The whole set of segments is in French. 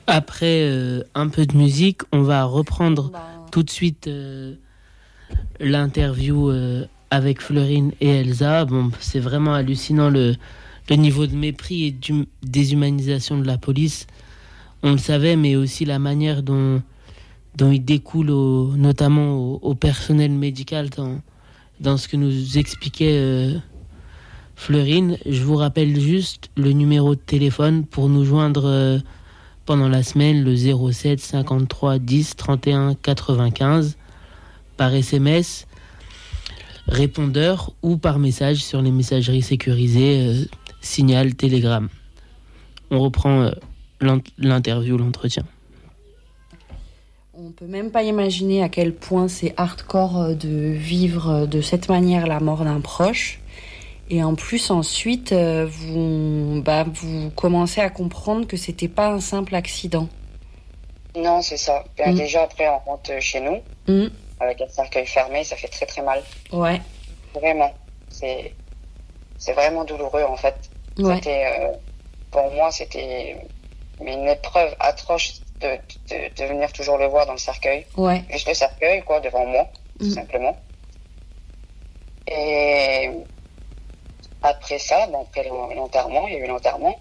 Après un peu de musique, on va reprendre tout de suite l'interview avec Fleurine et Elsa. Bon, c'est vraiment hallucinant le niveau de mépris et de déshumanisation de la police. On le savait, mais aussi la manière dont il découle notamment au personnel médical dans ce que nous expliquait Fleurine. Je vous rappelle juste le numéro de téléphone pour nous joindre pendant la semaine, le 07 53 10 31 95 par SMS, répondeur ou par message sur les messageries sécurisées, Signal, Telegram. On reprend l'interview, l'entretien. On peut même pas imaginer à quel point c'est hardcore de vivre de cette manière la mort d'un proche. Et en plus, ensuite, vous commencez à comprendre que c'était pas un simple accident. Non, c'est ça. Déjà, après, on rentre chez nous, avec un cercueil fermé, ça fait très très mal. Ouais. Vraiment. C'est vraiment douloureux, en fait. Ouais. Pour moi, c'était une épreuve atroce de venir toujours le voir dans le cercueil. Ouais. Juste le cercueil, quoi, devant moi, tout simplement. Et après ça, après l'enterrement, il y a eu l'enterrement.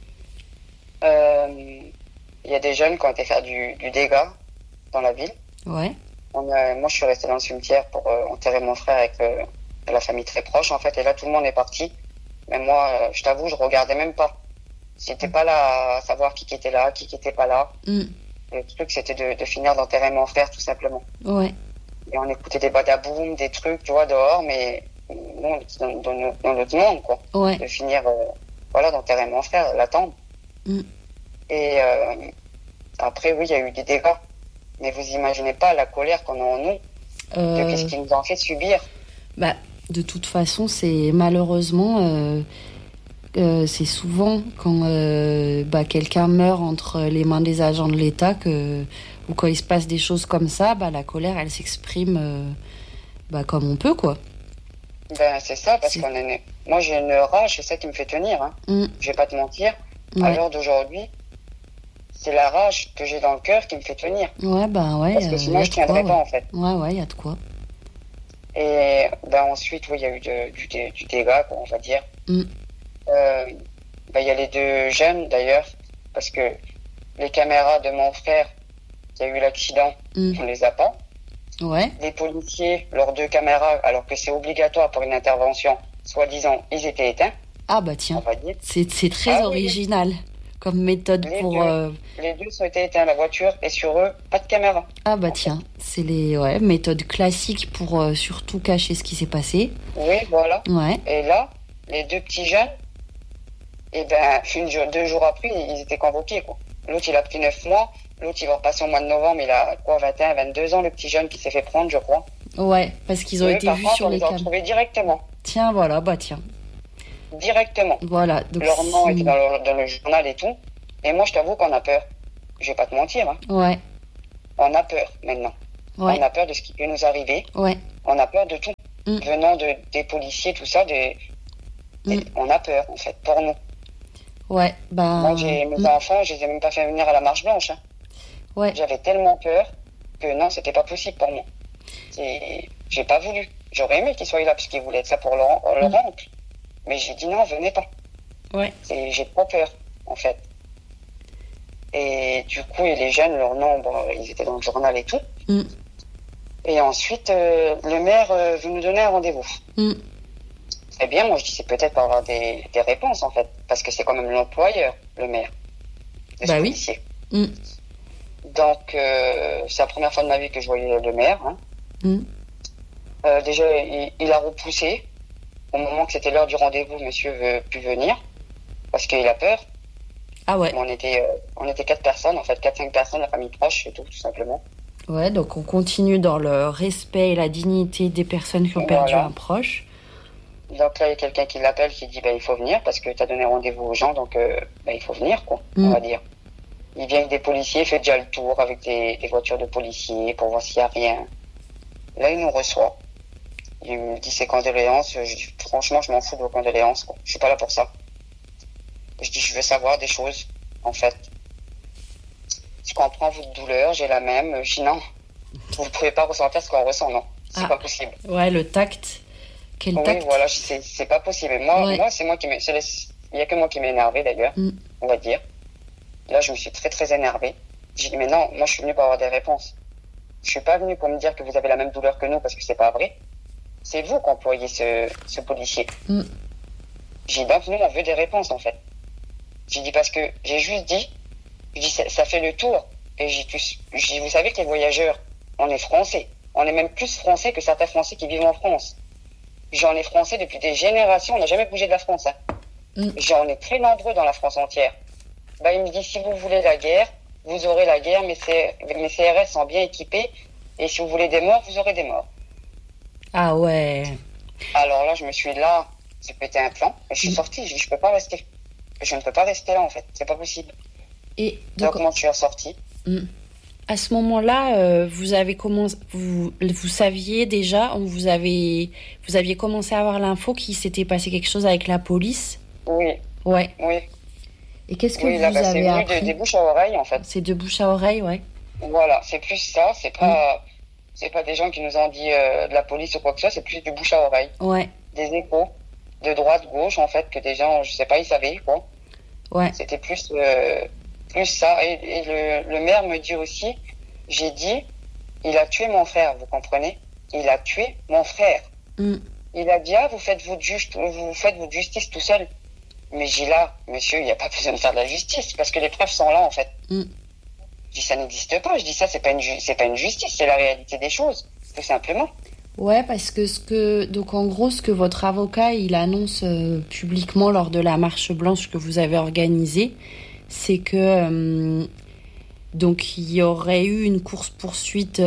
Il y a des jeunes qui ont été faire du dégât dans la ville. Ouais. Moi, je suis restée dans le cimetière pour enterrer mon frère avec la famille très proche, en fait. Et là, tout le monde est parti. Mais moi, je t'avoue, je regardais même pas. J'étais pas là à savoir qui était là, qui était pas là. Le truc, c'était de finir d'enterrer mon frère, tout simplement. Ouais. Et on écoutait des badaboum, des trucs, tu vois, dehors, mais nous, dans notre monde, quoi. Ouais. De finir, d'enterrer mon frère, l'attendre. Et après, oui, il y a eu des dégâts. Mais vous imaginez pas la colère qu'on a en nous, de qu'est-ce qu'ils nous ont fait subir. De toute façon, c'est malheureusement... c'est souvent quand quelqu'un meurt entre les mains des agents de l'État ou quand il se passe des choses comme ça, la colère, elle s'exprime comme on peut, quoi. C'est ça, parce qu'on est né. Moi, j'ai une rage, c'est ça qui me fait tenir. Hein. Je vais pas te mentir. Ouais. À l'heure d'aujourd'hui, c'est la rage que j'ai dans le cœur qui me fait tenir. Ouais, parce que sinon, je tiendrais pas, en fait. Ouais, il y a de quoi. Et ensuite, oui, il y a eu du dégât, quoi, on va dire. Il y a les deux jeunes, d'ailleurs, parce que les caméras de mon frère, qui a eu l'accident, on les a pas. Ouais. Les policiers, leurs deux caméras, alors que c'est obligatoire pour une intervention, soi-disant, ils étaient éteints. Ah tiens, on va dire. C'est très original comme méthode Les deux ont été éteints, la voiture, et sur eux, pas de caméra. Ah tiens, c'est les méthodes classiques pour surtout cacher ce qui s'est passé. Oui, voilà. Ouais. Et là, les deux petits jeunes, 2 jours après, ils étaient convoqués, quoi. L'autre, il a pris 9 mois. L'autre, il va repasser au mois de novembre. Il a 21, 22 ans, le petit jeune qui s'est fait prendre, je crois. Ouais, parce qu'ils ont été vus sur les caméras. On les a retrouvés directement. Tiens, voilà, tiens. Directement. Voilà. Donc leur nom était dans le journal et tout. Et moi, je t'avoue qu'on a peur. Je vais pas te mentir. Hein. Ouais. On a peur, maintenant. Ouais. On a peur de ce qui peut nous arriver. Ouais. On a peur de tout. Venant des policiers, tout ça, on a peur, en fait, pour nous. Ouais, Moi, j'ai mes enfants, je les ai même pas fait venir à la Marche Blanche. Hein. Ouais. J'avais tellement peur que non, c'était pas possible pour moi. J'ai pas voulu. J'aurais aimé qu'ils soient là parce qu'ils voulaient être ça pour leur oncle. Mais j'ai dit non, venez pas. Ouais. J'ai trop peur, en fait. Et du coup, les jeunes, leur nom, ils étaient dans le journal et tout. Et ensuite, le maire veut nous donner un rendez-vous. Très bien, moi je dis c'est peut-être pour avoir des réponses en fait, parce que c'est quand même l'employeur, le maire, de ce policier. Donc c'est la première fois de ma vie que je voyais le maire. Hein. Déjà, il a repoussé. Au moment que c'était l'heure du rendez-vous, monsieur veut plus venir, parce qu'il a peur. Ah ouais. On était 4 personnes, en fait, 4-5 personnes, la famille proche et tout simplement. Ouais, donc on continue dans le respect et la dignité des personnes qui ont perdu un proche. Donc là, il y a quelqu'un qui l'appelle, qui dit il faut venir parce que tu as donné rendez-vous aux gens, donc il faut venir, quoi, on va dire. Il vient avec des policiers, il fait déjà le tour avec des voitures de policiers pour voir s'il n'y a rien. Là, il nous reçoit. Il me dit ses condoléances. Franchement, je m'en fous de vos condoléances, quoi. Je suis pas là pour ça. Je dis, je veux savoir des choses, en fait. Je comprends votre douleur, j'ai la même. Je dis non, vous ne pouvez pas ressentir ce qu'on ressent, non. C'est pas possible. Ouais, le tact. Quel tact. Oui, voilà, c'est pas possible. Et moi, c'est moi qui m'ai... Il n'y a que moi qui m'ai énervé, d'ailleurs, on va dire. Là, je me suis très, très énervée. J'ai dit, mais non, moi, je suis venue pour avoir des réponses. Je suis pas venue pour me dire que vous avez la même douleur que nous, parce que c'est pas vrai. C'est vous qui employez ce policier. J'ai dit, donc, nous, on veut des réponses, en fait. J'ai dit, parce que j'ai juste dit, ça fait le tour. Et j'ai dit, vous savez que les voyageurs, on est français. On est même plus français que certains Français qui vivent en France. J'en ai français depuis des générations, on n'a jamais bougé de la France. J'en ai très nombreux dans la France entière. Il me dit, si vous voulez la guerre, vous aurez la guerre, mes CRS sont bien équipés. Et si vous voulez des morts, vous aurez des morts. Ah ouais. Alors là, j'ai pété un plan. Et je suis sortie, je dis, je peux pas rester. Je ne peux pas rester là, en fait. C'est pas possible. Et donc moi, je suis ressortie. À ce moment-là, vous avez commencé, vous saviez déjà, vous aviez commencé à avoir l'info qu'il s'était passé quelque chose avec la police. Oui. Ouais. Oui. Et qu'est-ce que vous avez appris? C'est des bouche à oreille, en fait. C'est de bouche à oreille, ouais. Voilà, c'est plus ça. C'est pas des gens qui nous ont dit de la police ou quoi que ce soit. C'est plus du bouche à oreille. Ouais. Des échos de droite, gauche, en fait, que des gens, je sais pas, ils savaient, quoi. Ouais. C'était plus ça. Et le maire me dit aussi, j'ai dit, il a tué mon frère, vous comprenez? Il a tué mon frère. Il a dit, vous faites votre justice tout seul. Mais j'ai là, monsieur, il n'y a pas besoin de faire de la justice, parce que les preuves sont là, en fait. Je dis, ça n'existe pas. Je dis, ça, c'est pas une justice, c'est la réalité des choses, tout simplement. Ouais, parce que donc en gros, ce que votre avocat, il annonce publiquement lors de la marche blanche que vous avez organisée, c'est que donc il y aurait eu une course-poursuite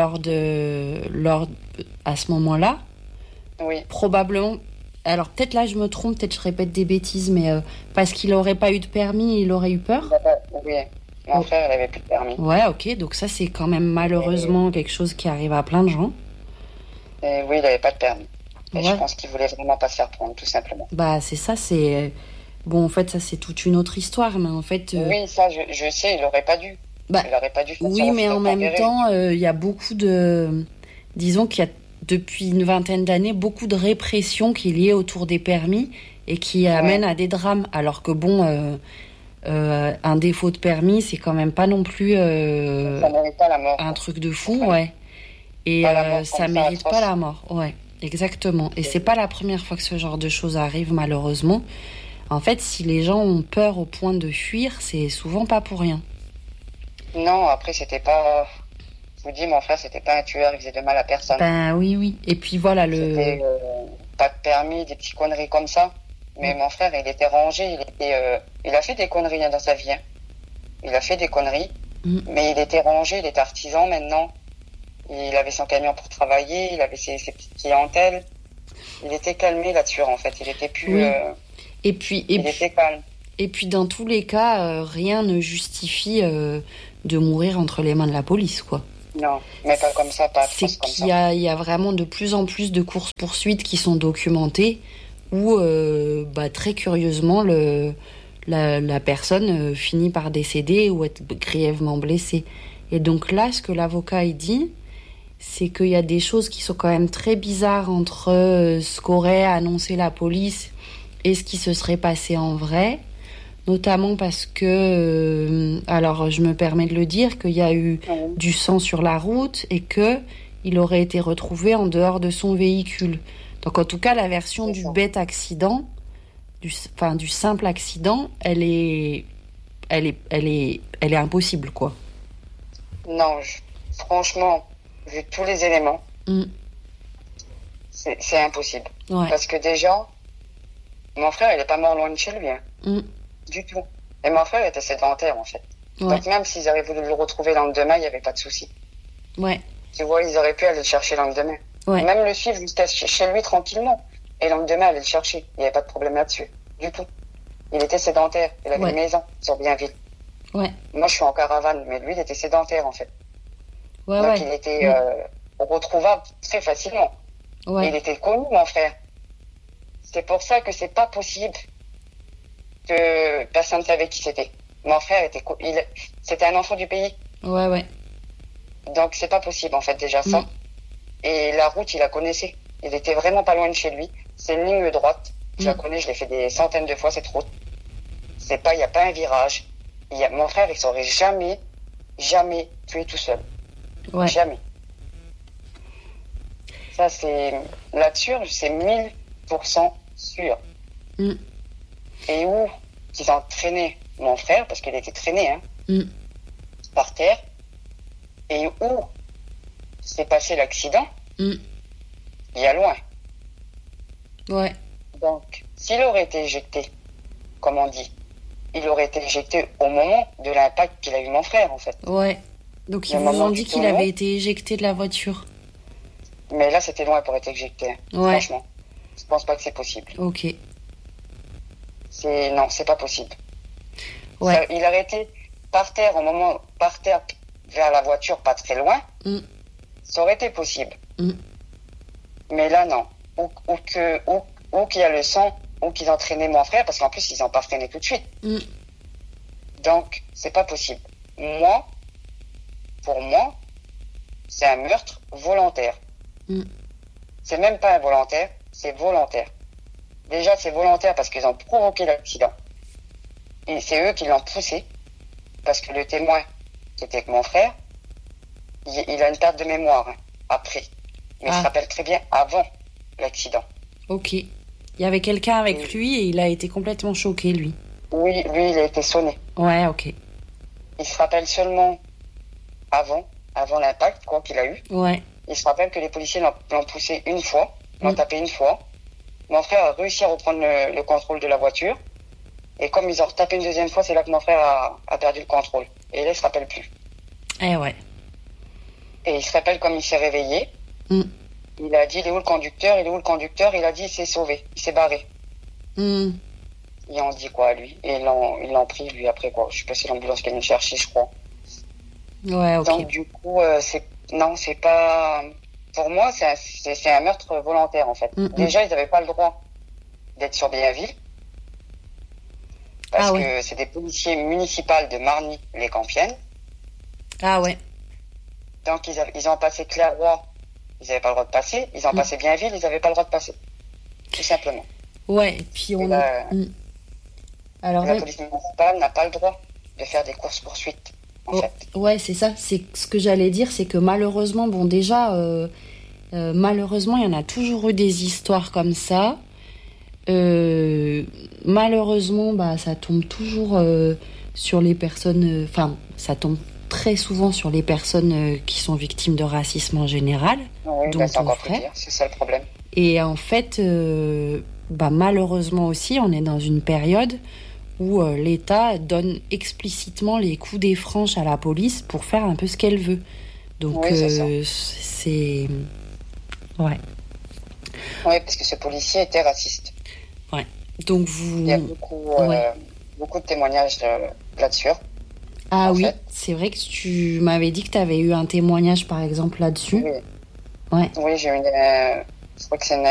à ce moment-là. Oui. Probablement. Alors peut-être là je me trompe, peut-être je répète des bêtises, mais parce qu'il n'aurait pas eu de permis, il aurait eu peur. Oui, mon frère, il n'avait plus de permis. Ouais, ok, donc ça c'est quand même malheureusement quelque chose qui arrive à plein de gens. Et oui, il n'avait pas de permis. Et je pense qu'il voulait vraiment pas se faire prendre, tout simplement. C'est ça, c'est... Bon, en fait, ça c'est toute une autre histoire, mais en fait... Oui, ça je sais, il n'aurait pas dû. Il n'aurait pas dû faire ça. Oui, mais en même temps, il y a beaucoup de... Disons qu'il y a depuis une vingtaine d'années, beaucoup de répression qui est liée autour des permis et qui amène à des drames. Alors que bon, un défaut de permis, c'est quand même pas non plus ça mérite pas la mort, un truc de fou, ouais. Et ça mérite pas la mort, ouais, exactement. Et c'est pas la première fois que ce genre de choses arrive, malheureusement. En fait, si les gens ont peur au point de fuir, c'est souvent pas pour rien. Non, après, c'était pas... Je vous dis, mon frère, c'était pas un tueur, il faisait de mal à personne. Oui. Et puis voilà, C'était pas de permis, des petites conneries comme ça. Mais mon frère, il était rangé, il a fait des conneries dans sa vie. Il a fait des conneries, mais il était rangé, il était artisan maintenant. Il avait son camion pour travailler, il avait ses petites clientèles. Il était calmé là-dessus, en fait. Il était plus... il était calme. Et puis, dans tous les cas, rien ne justifie de mourir entre les mains de la police, quoi. Non, mais pas comme ça, pas atroce comme ça. Il y a vraiment de plus en plus de courses-poursuites qui sont documentées où, très curieusement, la personne finit par décéder ou être grièvement blessée. Et donc là, ce que l'avocat il dit, c'est qu'il y a des choses qui sont quand même très bizarres entre ce qu'aurait annoncé la police et ce qui se serait passé en vrai. Notamment parce que, alors je me permets de le dire, qu'il y a eu du sang sur la route et qu'il aurait été retrouvé en dehors de son véhicule. Donc en tout cas, la version du bête accident, du simple accident, elle est impossible, quoi. Non, franchement, vu tous les éléments, c'est impossible. Ouais. Parce que déjà, mon frère, il n'est pas mort loin de chez lui. Du tout. Et mon frère était sédentaire, en fait. Ouais. Donc même s'ils avaient voulu le retrouver le lendemain, il n'y avait pas de souci. Ouais. Tu vois, ils auraient pu aller le chercher le lendemain. Ouais. Même le suivre jusqu'à chez lui tranquillement. Et le lendemain, aller le chercher. Il n'y avait pas de problème là-dessus. Du tout. Il était sédentaire. Il avait une maison sur Bienville. Ouais. Moi, je suis en caravane, mais lui, il était sédentaire, en fait. Ouais, donc il était retrouvable très facilement. Ouais. Et il était connu, mon frère. C'est pour ça que c'est pas possible que personne ne savait qui c'était. Mon frère C'était un enfant du pays. Ouais. Donc, c'est pas possible, en fait, déjà ça. Et la route, il la connaissait. Il était vraiment pas loin de chez lui. C'est une ligne droite. Je la connais, je l'ai fait des centaines de fois, cette route. Il n'y a pas un virage. Mon frère, il saurait jamais tué tout seul. Ouais. Jamais. Ça, là-dessus, c'est 1000% sûr. Et où ils ont traîné mon frère, parce qu'il était traîné, par terre, et où s'est passé l'accident, il y a loin. Ouais. Donc, s'il aurait été éjecté, comme on dit, il aurait été éjecté au moment de l'impact qu'il a eu mon frère, en fait. Ouais. Donc, ils vous ont dit qu'il avait été éjecté de la voiture. Mais là, c'était loin pour être éjecté. Ouais. Franchement. Je pense pas que c'est possible. Ok. Non, c'est pas possible. Ouais. Il aurait été par terre vers la voiture, pas très loin. Ça aurait été possible. Mais là, non. Ou qu'il y a le sang, ou qu'ils ont traîné mon frère, parce qu'en plus, ils n'ont pas freiné tout de suite. Donc, c'est pas possible. Pour moi, c'est un meurtre volontaire. C'est même pas involontaire, c'est volontaire. Déjà, c'est volontaire parce qu'ils ont provoqué l'accident. Et c'est eux qui l'ont poussé. Parce que le témoin, qui était avec mon frère, il a une perte de mémoire après. Mais il se rappelle très bien avant l'accident. Ok. Il y avait quelqu'un avec lui et il a été complètement choqué, lui. Oui, lui, il a été sonné. Ouais, ok. Il se rappelle seulement avant l'impact, quoi qu'il a eu. Ouais. Il se rappelle que les policiers l'ont poussé une fois, l'ont tapé une fois. Mon frère a réussi à reprendre le contrôle de la voiture. Et comme ils ont retapé une deuxième fois, c'est là que mon frère a perdu le contrôle. Et là, il se rappelle plus. Eh ouais. Et il se rappelle comme il s'est réveillé. Il a dit, il est où le conducteur? Il a dit, il s'est sauvé. Il s'est barré. Ils ont dit quoi, lui? Et ils l'ont pris, lui, après, quoi. Je sais pas si l'ambulance qui est venue chercher, je crois. Ouais, ok. Donc, du coup, c'est pas... Pour moi, c'est un meurtre volontaire, en fait. Déjà, ils n'avaient pas le droit d'être sur Bienville. Parce que c'est des policiers municipaux de Marny-les-Compiègnes. Ah ouais. Donc, ils ont passé Clairoy, ils n'avaient pas le droit de passer. Ils ont passé Bienville, ils n'avaient pas le droit de passer. Tout simplement. Ouais, et puis on a... Alors, la police municipale n'a pas le droit de faire des courses-poursuites, en fait. Ouais, c'est ça. C'est ce que j'allais dire, c'est que malheureusement, malheureusement, il y en a toujours eu des histoires comme ça. Malheureusement, ça tombe toujours sur les personnes... ça tombe très souvent sur les personnes qui sont victimes de racisme en général. Oui, c'est encore plus dire, c'est ça le problème. Et en fait, malheureusement aussi, on est dans une période où l'État donne explicitement les coups des franches à la police pour faire un peu ce qu'elle veut. Donc, c'est... Ouais. Oui, parce que ce policier était raciste. Ouais. Donc, il y a beaucoup de témoignages là-dessus. Ah oui, c'est vrai que tu m'avais dit que tu avais eu un témoignage, par exemple, là-dessus. Oui. Ouais. Oui, j'ai eu je crois que c'est une